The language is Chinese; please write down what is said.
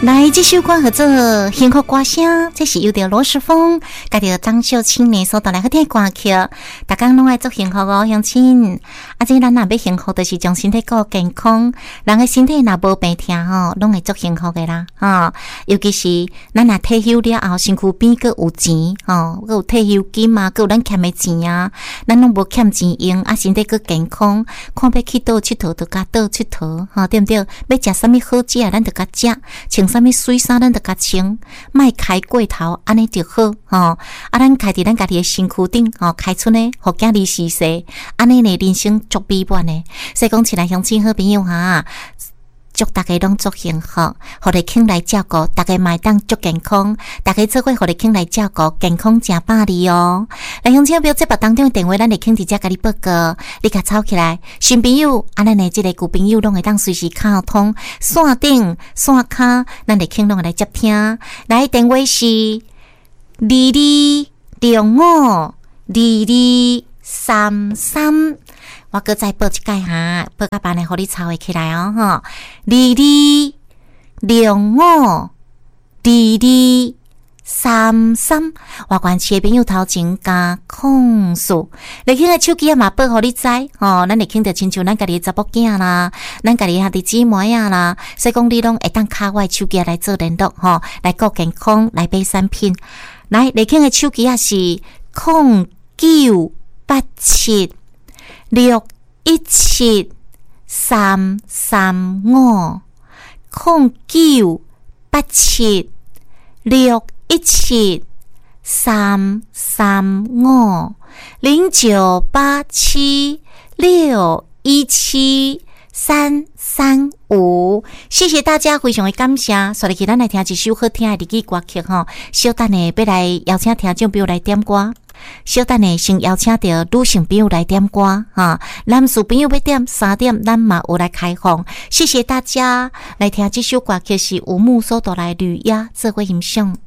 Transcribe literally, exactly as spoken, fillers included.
来，这首歌合作幸福歌声，这是由着罗时丰甲着张秀清呢所带来好听的歌曲，大家拢爱做幸福哦，乡亲。啊，这咱若要幸福，就是将身体顾健康。人的身体若无病痛吼，拢会做幸福的啦，哈。尤其是咱若退休了后，身躯边佫有钱吼，佫有退休金啊，佫有咱欠的钱啊，咱拢无欠钱用，啊，身体佫健康，看要去倒佚佗，就甲倒佚佗，吼，对毋对？要食啥物好食，咱就甲食，穿啥物水衫，咱就甲穿，莫开过头，安尼就好，吼。啊，咱开伫咱家己的身躯顶，吼，开出呢，互囝儿时世，安尼呢，人生足美满的。所以讲起来，乡亲好朋友哈，祝大家拢足幸福，互你囝来照顾，大家嘛当足健康，大家做伙互你囝来照顾，健康正百里哦。来，乡亲朋友，这把当中的电话，咱会囝直接甲你报告，你甲抄起来。新朋友，啊，咱的这个旧朋友，拢会当随时卡通线顶线卡，咱的囝拢会来接听。来，电话是二二六五二二三三。我搁再报一解哈，报甲班的，互你抄会起来哦，吼，二二六五二二三三。外关市的朋友头前加控诉，你听个手机啊嘛报互你知，吼，咱会听着亲像咱家己的查某囝啦，咱家己兄弟姊妹啊啦，所以讲你拢会当卡我的手机来做联络，吼，来顾健康，来买产品。来，你听个手机啊是零九八七。六一七三三五零九八七六一七三三五零九八七六一七三三五。谢谢大家，非常的感谢。所以，咱来听一首好听的日语歌曲吼。小等呢，要来邀请听众朋友来点歌。小等呢，先邀请到女性朋友来点歌哈，男士朋友要点三点，咱嘛有来开放。谢谢大家来听这首歌曲，是吴木所带来《绿野》，做伙欣赏。